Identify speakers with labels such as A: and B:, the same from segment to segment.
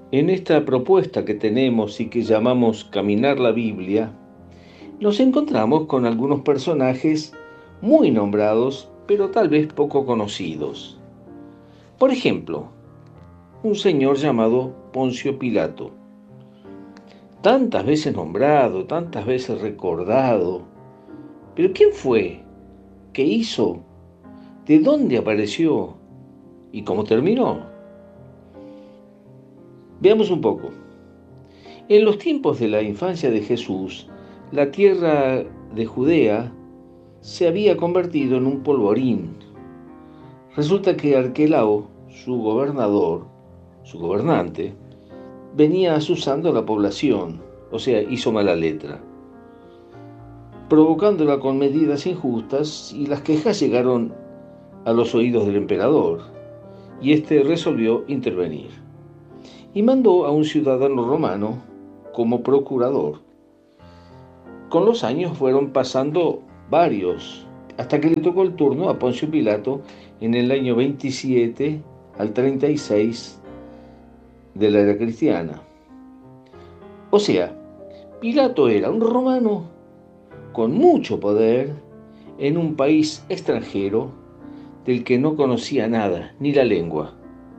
A: En esta propuesta que tenemos y que llamamos Caminar la Biblia, nos encontramos con algunos personajes muy nombrados, pero tal vez poco conocidos. Por ejemplo, un señor llamado Poncio Pilato, tantas veces nombrado, tantas veces recordado. Pero ¿quién fue? ¿Qué hizo? ¿De dónde apareció? ¿Y cómo terminó? Veamos un poco. En los tiempos de la infancia de Jesús, la tierra de Judea se había convertido en un polvorín. Resulta que Arquelao, su gobernador, su gobernante, venía asusando a la población, o sea, hizo mala letra, provocándola con medidas injustas, y las quejas llegaron a los oídos del emperador, y éste resolvió intervenir y mandó a un ciudadano romano como procurador. Con los años fueron pasando varios, hasta que le tocó el turno a Poncio Pilato en el año 27 al 36 de la era cristiana. O sea, Pilato era un romano con mucho poder en un país extranjero del que no conocía nada, ni la lengua.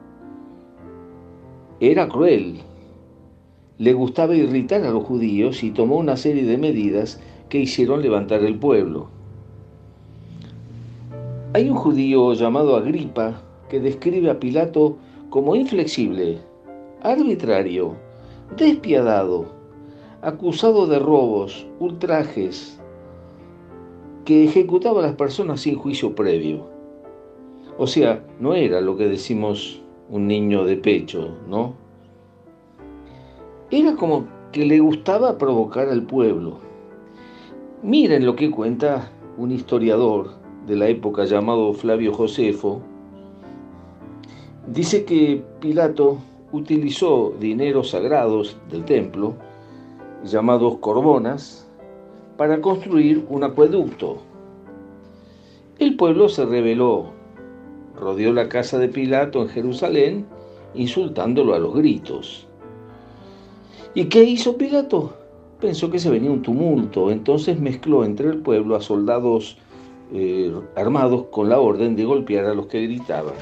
A: Era cruel, le gustaba irritar a los judíos y tomó una serie de medidas que hicieron levantar el pueblo. Hay un judío llamado Agripa que describe a Pilato como inflexible, arbitrario, despiadado, acusado de robos, ultrajes, que ejecutaba a las personas sin juicio previo. O sea, no era lo que decimos un niño de pecho, ¿no? Era como que le gustaba provocar al pueblo. Miren lo que cuenta un historiador de la época llamado Flavio Josefo. Dice que Pilato utilizó dineros sagrados del templo, llamados corbonas, para construir un acueducto. El pueblo se rebeló, rodeó la casa de Pilato en Jerusalén, insultándolo a los gritos. ¿Y qué hizo Pilato? Pensó que se venía un tumulto, entonces mezcló entre el pueblo a soldados armados con la orden de golpear a los que gritaban.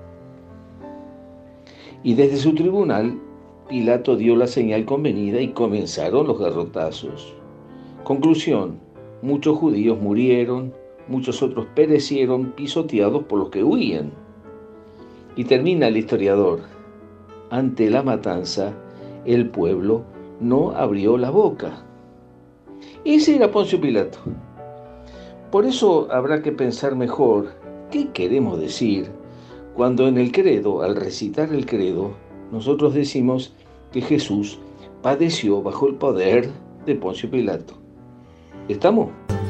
A: Y desde su tribunal, Pilato dio la señal convenida y comenzaron los garrotazos. Conclusión: muchos judíos murieron, muchos otros perecieron pisoteados por los que huían. Y termina el historiador: ante la matanza, el pueblo no abrió la boca. Ese era Poncio Pilato. Por eso habrá que pensar mejor qué queremos decir cuando en el credo, al recitar el credo, nosotros decimos que Jesús padeció bajo el poder de Poncio Pilato. ¿Estamos?